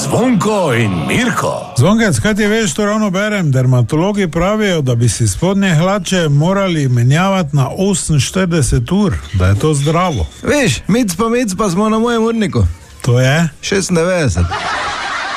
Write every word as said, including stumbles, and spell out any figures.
Zvonko in Mirko. Zvonkec, kaj ti veš, to ravno berem? Dermatologi pravijo, da bi si spodnje hlače morali menjavati na oseminštirideset ur, da je to zdravo. Veš, mic pa mic pa smo na mojem urniku. To je? šestindevetdeset.